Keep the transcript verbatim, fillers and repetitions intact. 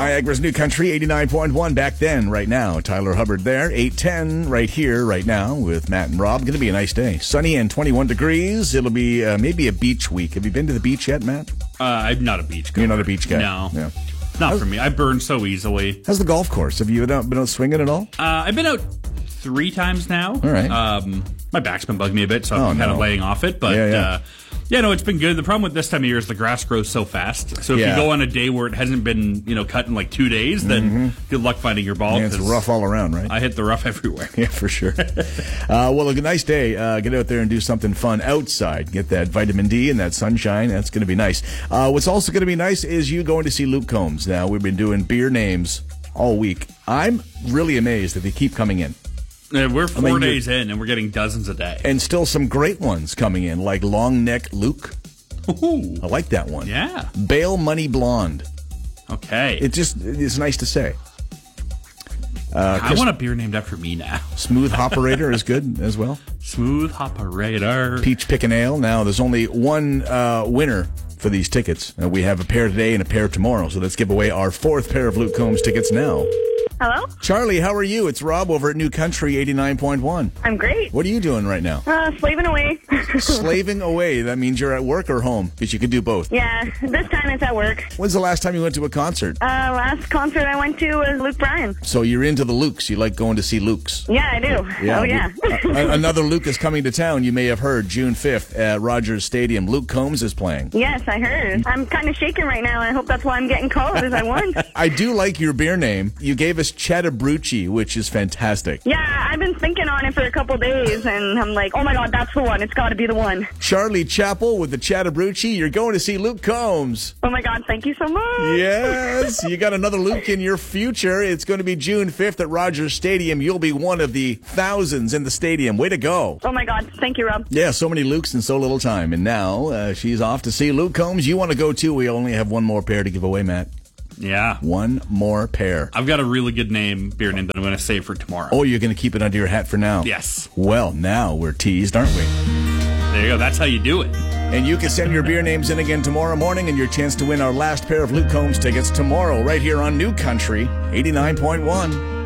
Niagara's New Country, eighty-nine point one back then, right now. Tyler Hubbard there, eight ten right here, right now with Matt and Rob. Going to be a nice day. Sunny and twenty-one degrees. It'll be uh, maybe a beach week. Have you been to the beach yet, Matt? Uh, I'm not a beach guy. You're not a beach guy? No. Yeah. Not How's, for me. I burn so easily. How's the golf course? Have you been out, been out swinging at all? Uh, I've been out three times now. All right. Um, my back's been bugging me a bit, so Oh, I'm kind no. of laying off it. But Yeah, yeah. Uh, yeah, no, it's been good. The problem with this time of year is the grass grows so fast. So if Yeah. you go on a day where it hasn't been, you know, cut in like two days, then good luck finding your ball. Yeah, it's 'cause rough all around, right? I hit the rough everywhere. Yeah, for sure. uh, well, a nice day. Uh, get out there and do something fun outside. Get that vitamin D and that sunshine. That's going to be nice. Uh, what's also going to be nice is you going to see Luke Combs. Now, we've been doing beer names all week. I'm really amazed that they keep coming in. Uh, We're four I mean, days in, and we're getting dozens a day. And still some great ones coming in, like Long Neck Luke. Ooh. I like that one. Yeah. Bail Money Blonde. Okay. It just it's nice to say. Uh, I want a beer named after me now. Smooth Hopperator is good as well. Smooth Hopperator. Peach Pick and Ale. Now, there's only one uh, winner for these tickets. Uh, we have a pair today and a pair tomorrow. So let's give away our fourth pair of Luke Combs tickets now. Hello? Charlie, how are you? It's Rob over at New Country eighty-nine point one. I'm great. What are you doing right now? Uh, slaving away. Slaving away. That means you're at work or home? Because you can do both. Yeah, this time it's at work. When's the last time you went to a concert? Uh, last concert I went to was Luke Bryan. So you're into the Lukes. You like going to see Lukes. Yeah, I do. Oh, yeah. A- Another Luke is coming to town. You may have heard June fifth at Rogers Stadium. Luke Combs is playing. Yes, I heard. I'm kind of shaking right now. I hope that's why I'm getting called, as I won. I do like your beer name. You gave us Chatabrucci, which is fantastic. Yeah, I've been thinking on it for a couple days, and I'm like, oh my God, that's the one. It's got to be the one. Charlie Chappell with the Chatabrucci. You're going to see Luke Combs. Oh my God, thank you so much. Yes, you got another Luke in your future. It's going to be June fifth at Rogers Stadium. You'll be one of the thousands in the stadium. Way to go. Oh my God, thank you, Rob. Yeah, so many Lukes in so little time. And now uh, she's off to see Luke Combs. You want to go too? We only have one more pair to give away, Matt. Yeah. One more pair. I've got a really good name, beer name, that I'm going to save for tomorrow. Oh, you're going to keep it under your hat for now? Yes. Well, now we're teased, aren't we? There you go. That's how you do it. And you can send your beer names in again tomorrow morning and your chance to win our last pair of Luke Combs tickets tomorrow right here on New Country eighty-nine point one.